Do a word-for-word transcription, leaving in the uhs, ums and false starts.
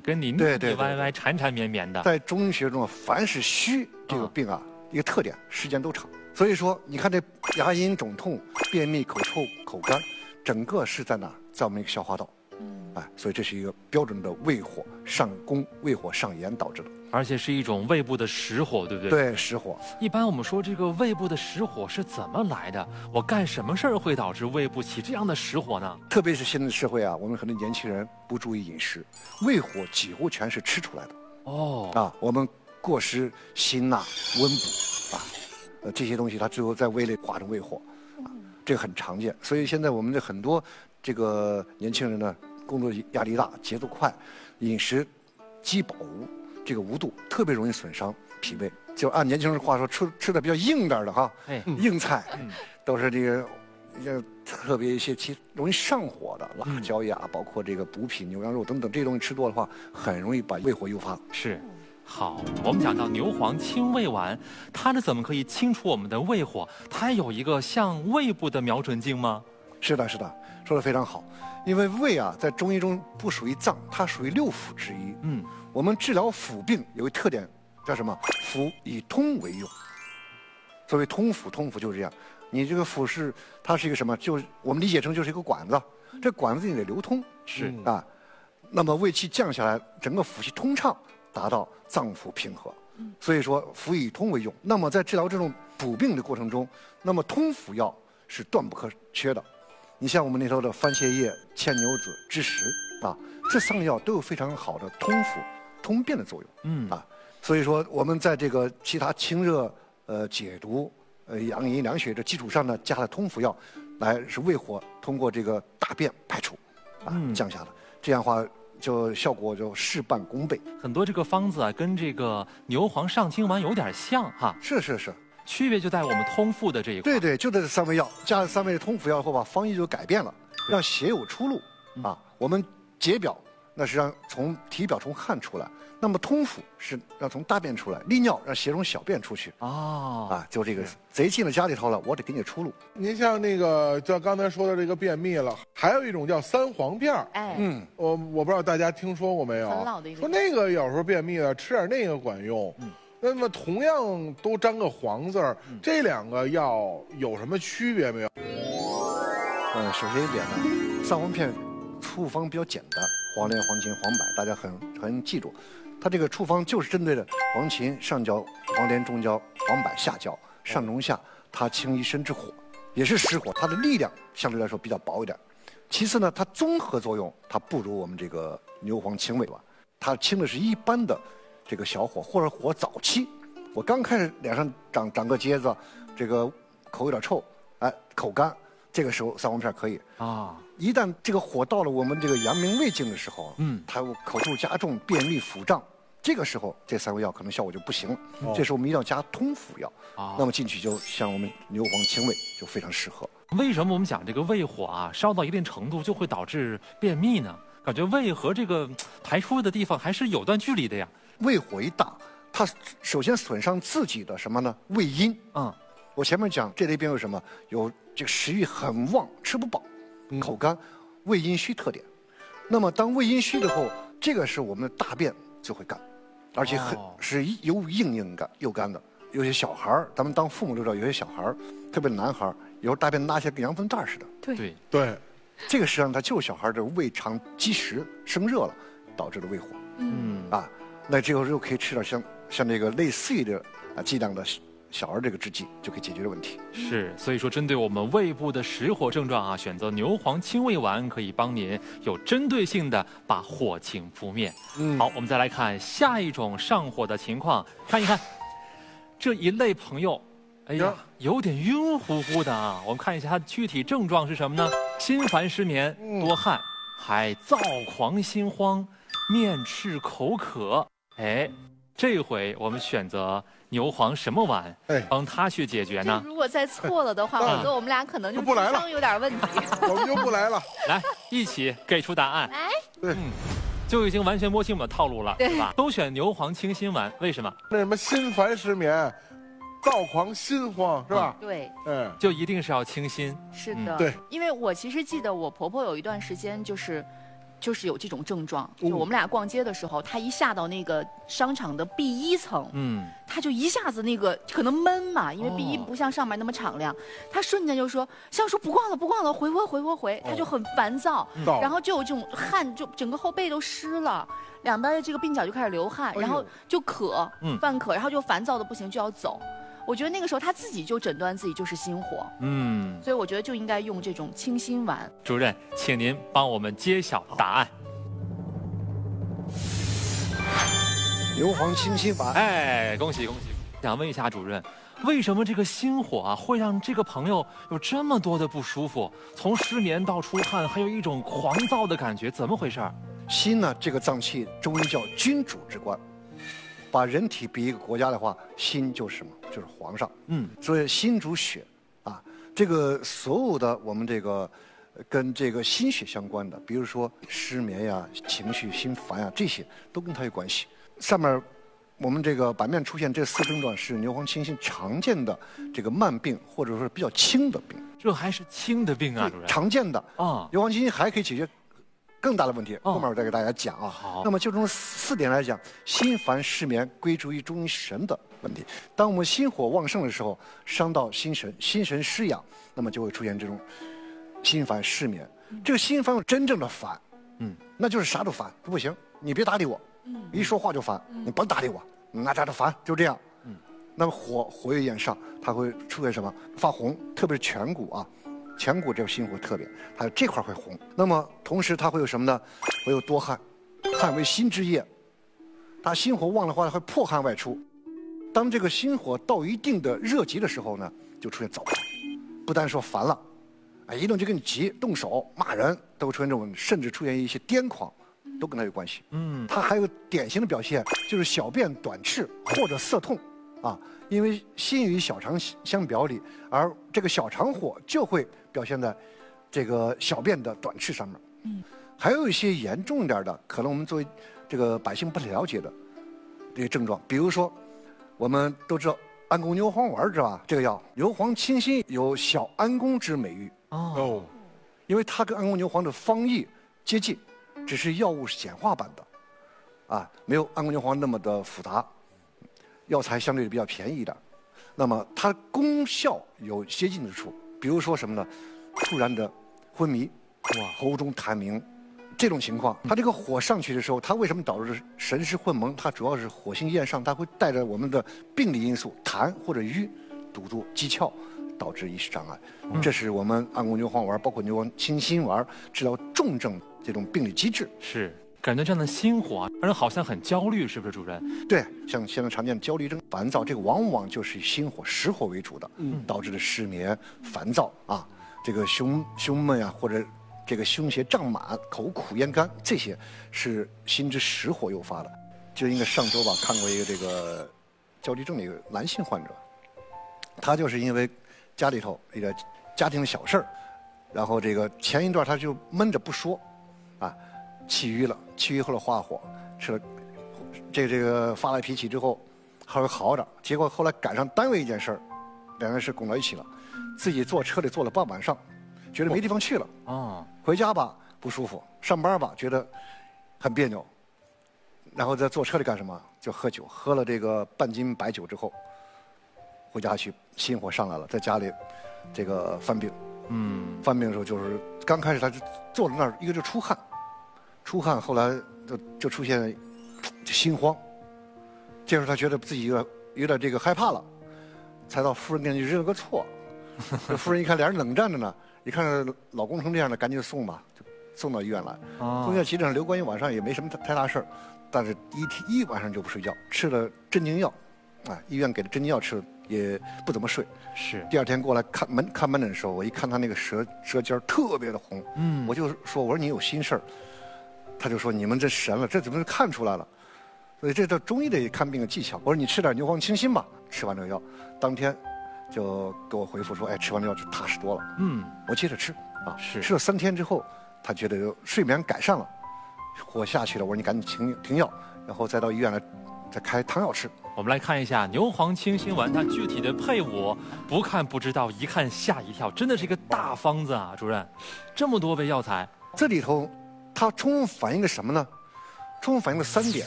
跟你腻腻歪歪、缠缠绵绵的。 在中医学中，凡是虚这个病啊，一个特点，时间都长。所以说，你看这牙龈肿痛、便秘、口臭、口干，整个是在哪？在我们一个消化道。嗯，哎，所以这是一个标准的胃火上攻、胃火上炎导致的。 而且是一种胃部的实火，对不对？ 对，实火。 一般我们说这个胃部的实火是怎么来的？我干什么事儿会导致胃部起这样的实火呢？ 特别是现在社会啊，我们很多年轻人不注意饮食，胃火几乎全是吃出来的。哦，啊，我们过失辛钠温补啊，呃这些东西它最后在胃里化成胃火，啊，这个很常见。所以现在我们的很多这个年轻人呢，工作压力大，节奏快，饮食饥饱无。这个无度特别容易损伤脾胃，就按年轻人话说，吃吃的比较硬点的哈，哎，硬菜，嗯、都是这个，要特别一些其容易上火的辣椒呀，嗯、包括这个补品、牛羊肉等等这些东西吃多的话，很容易把胃火诱发。 是，好，我们讲到牛黄清胃丸，它是怎么可以清除我们的胃火？它有一个向胃部的瞄准镜吗？ 是的，是的，说的非常好。因为胃啊，在中医中不属于脏，它属于六腑之一。嗯。我们治疗腑病有一特点，叫什么？腑以通为用。所谓通腑，通腑就是这样。你这个腑是它是一个什么？就是我们理解成就是一个管子，这管子你得流通，是啊。那么胃气降下来，整个腑气通畅，达到脏腑平和。所以说腑以通为用。那么在治疗这种补病的过程中，那么通腑药是断不可缺的。你像我们那头的番泻叶、牵牛子、枳实啊，这三个药都有非常好的通腑。通便的作用，嗯啊，所以说我们在这个其他清热、呃解毒、呃养阴凉血的基础上呢，加了通腑药，来使胃火通过这个大便排出，啊、嗯、降下来，这样的话就效果就事半功倍。 很多这个方子啊，跟这个牛黄上清丸有点像哈。 是是是， 区别就在我们通腹的这一块。 对对，就这三味药，加了三味的通腑药后，把方剂就改变了，让血有出路，啊，我们解表。那是让从体表从汗出来，那么通腑是让从大便出来，利尿让血从小便出去。哦，啊，就这个贼进了家里头了，我得给你出路。 您像那个，就刚才说的这个便秘了，还有一种叫三黄片儿。哎，嗯，我我不知道大家听说过没有？ 很老的一个。 说那个有时候便秘了，吃点那个管用。嗯，那么同样都沾个黄字儿，嗯、这两个药有什么区别没有？ 呃，首先一点呢，三黄片处方比较简单。黄连、黄芩、黄柏，大家很很记住，它这个处方就是针对的黄芩上焦、黄连中焦、黄柏下焦，上中下，它清一身之火，也是实火，它的力量相对来说比较薄一点。其次呢，它综合作用它不如我们这个牛黄清胃丸，它清的是一般的这个小火或者火早期，我刚开始脸上长长个疖子，这个口有点臭，哎，口干。这个时候三黄片可以啊，一旦这个火到了我们这个阳明胃经的时候，嗯，它口臭加重、便秘腹胀，这个时候这三味药可能效果就不行了。哦、这时候我们一定要加通腑药，啊，那么进去就像我们牛黄清胃就非常适合。 为什么我们讲这个胃火啊烧到一定程度就会导致便秘呢？感觉胃和这个排出的地方还是有段距离的呀。 胃火一大，它首先损伤自己的什么呢？胃阴。嗯。我前面讲这类病有什么？有这个食欲很旺，吃不饱，口干，胃阴虚特点。那么当胃阴虚的后，这个时候我们的大便就会干，而且很、哦、是又硬硬干又干的。有些小孩儿，咱们当父母都知道，有些小孩儿，特别男孩儿，有时候大便拉起来跟羊粪蛋似的。 对对对， 这个实际上它就是小孩的胃肠积食生热了，导致的胃火。嗯啊，那这个时候可以吃点像像这个类似于的啊剂量的。小儿这个制剂就可以解决的问题。 是，所以说针对我们胃部的实火症状啊，选择牛黄清胃丸可以帮您有针对性的把火情扑灭。嗯，好，我们再来看下一种上火的情况，看一看这一类朋友，哎呀，有点晕乎乎的啊。我们看一下它具体症状是什么呢？心烦失眠、多汗，还躁狂心慌、面赤口渴。哎，这回我们选择牛黄什么丸，哎，帮他去解决呢？ 如果再错了的话，我觉得我们俩可能就智商有点问题。 我们就不来了。 来，一起给出答案。 哎， 对， 嗯，就已经完全摸清我们的套路了，对吧？都选牛黄清心丸，为什么？ 那什么心烦失眠、躁狂心慌，是吧？ 对， 嗯， 就一定是要清心。 是的， 对， 因为我其实记得我婆婆有一段时间就是。 就是有这种症状。就我们俩逛街的时候，他一下到那个商场的 B 一层，嗯，他就一下子那个可能闷嘛，因为 B 一不像上面那么敞亮，他瞬间就说，像说不逛了不逛了，回回回回回，他就很烦躁，然后就有这种汗，就整个后背都湿了。两边的这个鬓角就开始流汗，然后就渴，犯渴，然后就烦躁的不行，就要走。我觉得那个时候他自己就诊断自己就是心火，嗯，所以我觉得就应该用这种清心丸。 主任，请您帮我们揭晓答案。 牛黄清心丸。 哎，恭喜恭喜！想问一下主任，为什么这个心火啊会让这个朋友有这么多的不舒服？从失眠到出汗，还有一种狂躁的感觉，怎么回事？ 心呢，这个脏器中医叫君主之官，把人体比一个国家的话，心就是什么？就是皇上。嗯，所以心主血啊，这个所有的我们这个跟这个心血相关的，比如说失眠呀、情绪心烦呀，这些都跟它有关系。上面我们这个版面出现这四症状是牛黄清心常见的这个慢病，或者说比较轻的病。 这还是轻的病啊，主任？ 常见的啊，牛黄清心还可以解决更大的问题，后面我再给大家讲啊。好，那么就从四点来讲，心烦失眠归诸于中医神的问题。当我们心火旺盛的时候，伤到心神，心神失养，那么就会出现这种心烦失眠。这个心烦真正的烦，嗯，那就是啥都烦，不行，你别搭理我，嗯，一说话就烦，你甭搭理我，那咋就烦，就这样。嗯，那么火火有炎上，它会出现什么？发红，特别是颧骨啊。颧骨这个心火特别，它这块会红。那么同时它会有什么呢？会有多汗，汗为心之液，它心火旺的话会破汗外出。当这个心火到一定的热极的时候呢，就出现躁狂，不单说烦了，啊，一动就跟你急，动手骂人，都会出现这种，甚至出现一些癫狂，都跟它有关系。嗯，它还有典型的表现就是小便短赤或者涩痛，啊。因为心与小肠相表里，而这个小肠火就会表现在这个小便的短赤上面。嗯，还有一些严重一点的，可能我们作为这个百姓不了解的这些症状，比如说我们都知道安宫牛黄丸，知道吧？这个药牛黄清心有小安宫之美誉哦，因为它跟安宫牛黄的方义接近，只是药物是简化版的，啊，没有安宫牛黄那么的复杂。药材相对比较便宜一点，那么它功效有接近之处，比如说什么呢？突然的昏迷，哇，喉中痰鸣，这种情况，它这个火上去的时候，它为什么导致神识混蒙？它主要是火性焰上，它会带着我们的病理因素，痰或者瘀堵住肌窍，导致意识障碍。嗯、这是我们安宫牛黄丸，包括牛黄清心丸治疗重症这种病理机制。 是。感觉这样的心火啊，让人好像很焦虑，是不是主任？ 对，像现在常见的焦虑症、烦躁，这个往往就是以心火、实火为主的，嗯，导致的失眠、烦躁啊，这个胸胸闷呀，或者这个胸胁胀满、口苦咽干，这些是心之实火诱发的。就应该上周吧，看过一个这个焦虑症的一个男性患者，他就是因为家里头一个家庭的小事儿，然后这个前一段他就闷着不说，啊。气郁了，气郁后来化火，吃了这个这个发了脾气之后，还会好点。结果后来赶上单位一件事儿，两件事拱到一起了，自己坐车里坐了半晚上，觉得没地方去了啊。回家吧不舒服，上班吧觉得很别扭，然后在坐车里干什么？就喝酒，喝了这个半斤白酒之后，回家去心火上来了，在家里这个犯病。嗯，犯病的时候就是刚开始他就坐在那儿，一个就出汗。出汗，后来就就出现就心慌，这时候他觉得自己有点有点这个害怕了，才到夫人跟前认了个错。这夫人一看俩人冷战着呢，一看老公成这样了，赶紧送吧，就送到医院来。送院急诊上留观一晚上也没什么太大事儿，但是一天一晚上就不睡觉，吃了镇静药，啊，医院给的镇静药吃了也不怎么睡。是。第二天过来看门看门诊的时候，我一看他那个舌舌尖特别的红，嗯，我就说我说你有心事儿。他就说：“你们这神了，这怎么看出来了？所以这叫中医的看病的技巧。”我说：“你吃点牛黄清心吧。”吃完这个药，当天就给我回复说：“哎，吃完这药就踏实多了。”嗯，我接着吃啊，是吃了三天之后，他觉得睡眠改善了，火下去了。我说：“你赶紧停停药，然后再到医院来，再开汤药吃。” 我们来看一下牛黄清心丸它具体的配伍，不看不知道，一看吓一跳，真的是一个大方子啊！主任，这么多味药材， 这里头。 它充分反映了什么呢？充分反映了三点。